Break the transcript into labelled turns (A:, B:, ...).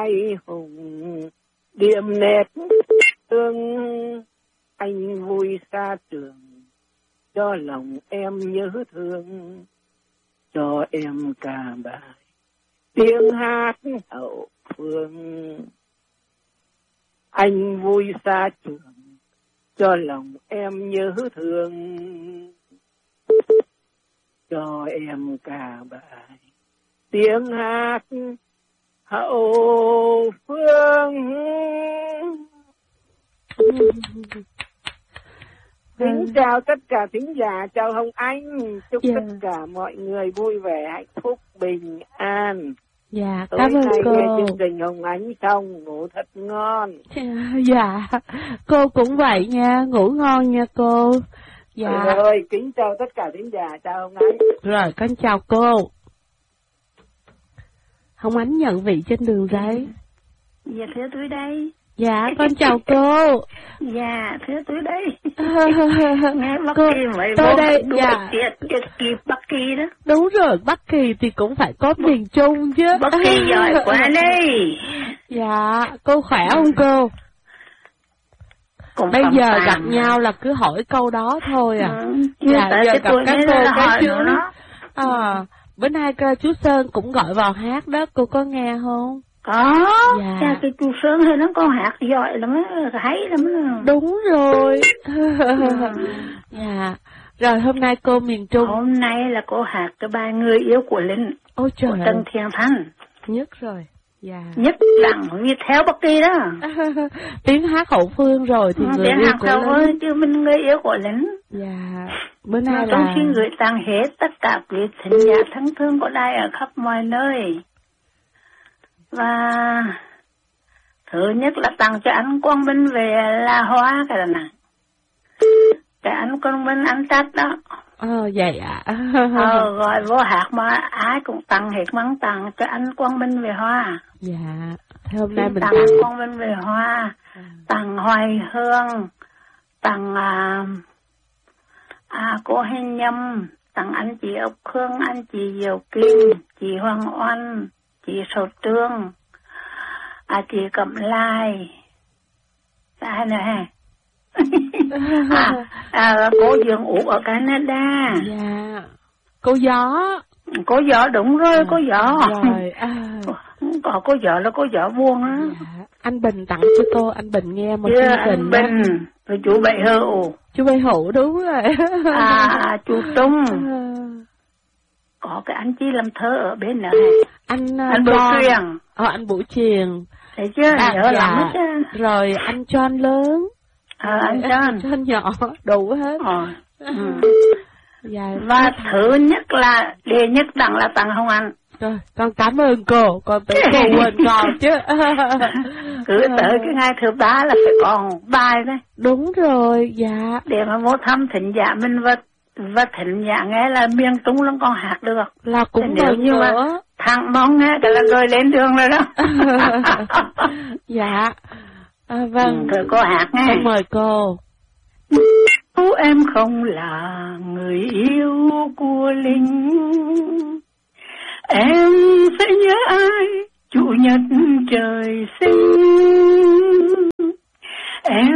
A: hai hùng điểm nét thương. Anh vui xa trường cho lòng em nhớ thương, cho em ca bài tiếng hát hậu phương. Anh vui xa trường cho lòng em nhớ thương, cho em ca bài tiếng hát hậu phương. Kính chào tất cả thính giả, chào Hồng Anh, chúc tất cả mọi người vui vẻ, hạnh phúc, bình an.
B: Dạ,
A: tối
B: cảm ơn
A: nay
B: cô.
A: nghe chương trình Hồng Ánh xong, ngủ thật ngon.
B: Dạ, cô cũng vậy nha, ngủ ngon nha cô. Dạ.
A: Rồi, kính chào tất cả thính giả, chào Hồng Ánh.
B: Rồi, con chào cô. Hồng Ánh nhận vị trên đường giấy.
C: Dạ, thưa tôi đây.
B: Dạ, con chào cô.
C: Dạ, thưa tôi đây. Nghe Bắc
B: cô,
C: Kỳ vậy
B: tôi đây, dạ.
C: Kỳ Bắc Kỳ đó.
B: Đúng rồi, Bắc Kỳ thì cũng phải có miền Trung chứ.
C: Bắc Kỳ giỏi quá đi.
B: Dạ, cô khỏe không cô?
C: Cũng
B: bây giờ gặp nhau là cứ hỏi câu đó thôi à. Dạ, giờ gặp các cô các chú. Bữa nay chú Sơn cũng gọi vào hát đó, cô có nghe không?
C: Có, dạ. Cái chú Sơn hay nó con hát giỏi lắm á, hay lắm á.
B: Đúng rồi. Dạ. Rồi hôm nay cô miền Trung.
C: Hôm nay là cô hát cái bài Người Yêu của Linh.
B: Ôi trời.
C: Của Trần Thiên Thanh.
B: Nhất rồi. Dạ.
C: Nhất đẳng như theo Bắc Kỳ đó.
B: Tiếng hát hậu phương rồi thì người yêu của Linh.
C: Chứ mình Người Yêu của Linh.
B: Dạ. Bữa nay là
C: trong khi gửi tặng hết tất cả quý thính giả thân thương của đài ở khắp mọi nơi. Và thứ nhất là tặng cho anh Quang Minh về La Hoa cái này. Cái anh Quang Minh anh Tát đó.
B: Vậy ạ.
C: Gọi vô hạt mà ai cũng tặng hết món tặng cho anh Quang Minh về Hoa.
B: Dạ. Thế hôm nay mình
C: tặng Quang Minh về Hoa, tặng Hoài Hương, tặng cô Hình Nhâm, tặng anh chị Ốc Khương, anh chị Diệu Kim, chị Hoàng Oanh, chị Sầu Trương, chị Cẩm Lai, ai nữa ha? Cô Dương Út ở Canada.
B: Dạ. Cô Gió.
C: Cô Gió đúng rồi, cô Gió.
B: Rồi.
C: Có cô Gió là cô Gió buồn á.
B: Dạ. Anh Bình tặng cho cô, anh Bình nghe một chương trình.
C: Anh Bình, rồi chú Bảy Hữu.
B: Chú Bảy Hữu đúng rồi.
C: Chú Trung. Có cái anh Chi làm thơ ở bên này.
B: Anh
C: Bửu Truyền.
B: Anh Bửu Truyền.
C: Thấy chưa? Nhớ lắm hết chứ.
B: Rồi anh John lớn.
C: Anh John.
B: John nhỏ, đủ hết.
C: Dạ. Và thứ nhất là đệ nhất đẳng là tặng Hồng Anh.
B: Rồi, con cảm ơn cô, con tưởng cô quên con chứ.
C: Cứ tới cái ngày thứ 3 là phải còn bài đấy.
B: Đúng rồi, dạ.
C: Để mà vô thăm thính giả mình và thính giả nghe là miền Trung lắm con hát được.
B: Là cũng
C: nếu như mà thằng mong nghe cái là rồi lên đường rồi đó.
B: Dạ. Vâng.
C: Thôi cô hát nghe.
B: Con mời cô.
C: Em không là người yêu của Linh, em sẽ nhớ ai chủ nhật trời sinh. Em